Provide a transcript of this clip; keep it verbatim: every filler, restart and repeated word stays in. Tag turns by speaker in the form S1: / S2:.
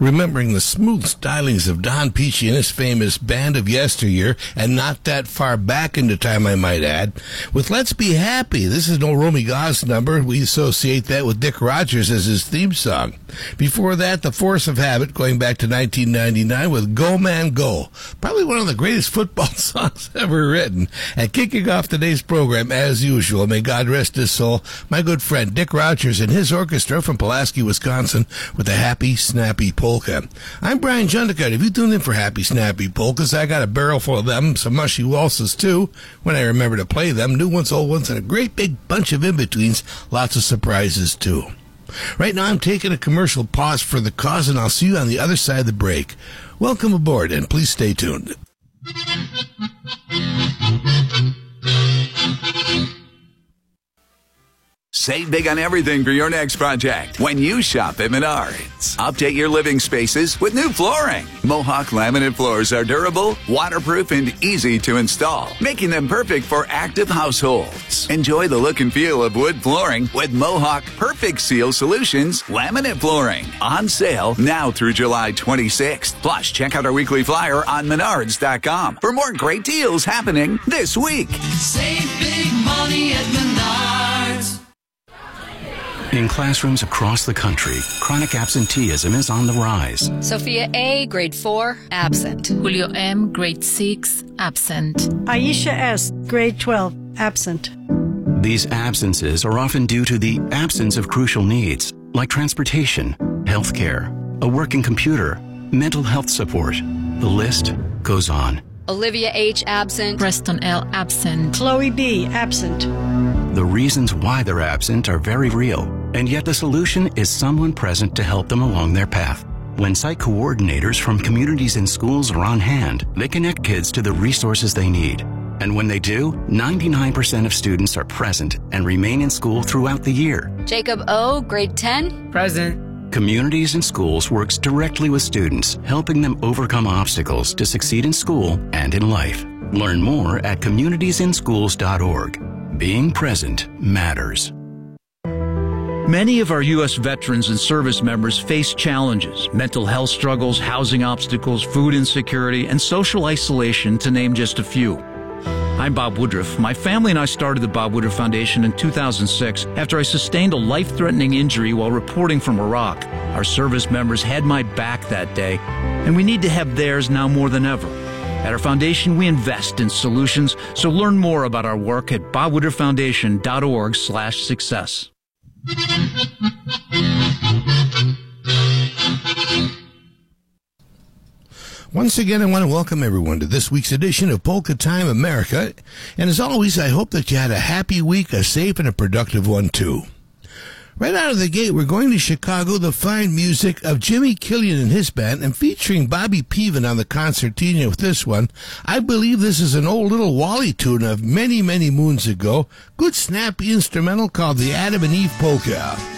S1: remembering the smooth stylings of Don Peachy and his famous Band of Yesteryear, and not that far back into time, I might add, with Let's Be Happy. This is no Romy Goss number. We associate that with Dick Rogers as his theme song. Before that, The Force of Habit, going back to nineteen ninety-nine with Go Man Go, probably one of the greatest football songs ever written. And kicking off today's program, as usual, may God rest his soul, my good friend Dick Rogers and his orchestra from Pulaski, Wisconsin, with the Happy Snappy Polka. I'm Brian Jundicott. If you tuned in for Happy Snappy Polkas, I got a barrel full of them, some mushy waltzes too, when I remember to play them, new ones, old ones, and a great big bunch of in-betweens, lots of surprises too. Right now I'm taking a commercial pause for the cause, and I'll see you on the other side of the break. Welcome aboard, and please stay tuned.
S2: Save big on everything for your next project when you shop at Menards. Update your living spaces with new flooring. Mohawk laminate floors are durable, waterproof, and easy to install, making them perfect for active households. Enjoy the look and feel of wood flooring with Mohawk Perfect Seal Solutions laminate flooring. On sale now through July twenty-sixth. Plus, check out our weekly flyer on menards dot com for more great deals happening this week.
S3: Save big money at Menards.
S4: In classrooms across the country, chronic absenteeism is on the rise.
S5: Sophia A., grade four, absent.
S6: Julio M., grade six, absent.
S7: Aisha S., grade twelve, absent.
S4: These absences are often due to the absence of crucial needs, like transportation, health care, a working computer, mental health support. The list goes on.
S5: Olivia H., absent.
S6: Preston L., absent.
S7: Chloe B., absent.
S4: The reasons why they're absent are very real, and yet the solution is someone present to help them along their path. When site coordinators from communities and schools are on hand, they connect kids to the resources they need. And when they do, ninety-nine percent of students are present and remain in school throughout the year.
S5: Jacob O., grade ten,
S8: present.
S4: Communities and Schools works directly with students, helping them overcome obstacles to succeed in school and in life. Learn more at communities in schools dot org. Being present matters.
S9: Many of our U S veterans and service members face challenges, mental health struggles, housing obstacles, food insecurity, and social isolation, to name just a few. I'm Bob Woodruff. My family and I started the Bob Woodruff Foundation in two thousand six after I sustained a life-threatening injury while reporting from Iraq. Our service members had my back that day, and we need to have theirs now more than ever. At our foundation, we invest in solutions, so learn more about our work at bob woodruff foundation dot org slash success.
S1: Once again, I want to welcome everyone to this week's edition of Polka Time America. And as always, I hope that you had a happy week, a safe and a productive one too. Right out of the gate, we're going to Chicago, the fine music of Jimmy Killian and his band, and featuring Bobby Peven on the concertina with this one. I believe this is an old little Wally tune of many, many moons ago. Good snappy instrumental called the Adam and Eve Polka.